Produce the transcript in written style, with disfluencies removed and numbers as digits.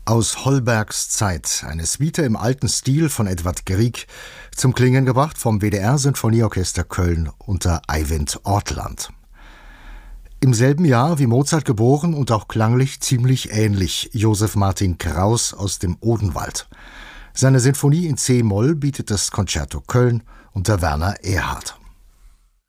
Aus Holbergs Zeit, eine Suite im alten Stil von Edvard Grieg, zum Klingen gebracht vom WDR-Sinfonieorchester Köln unter Eivind Ortland. Im selben Jahr wie Mozart geboren und auch klanglich ziemlich ähnlich Josef Martin Kraus aus dem Odenwald. Seine Sinfonie in C-Moll bietet das Concerto Köln unter Werner Erhard.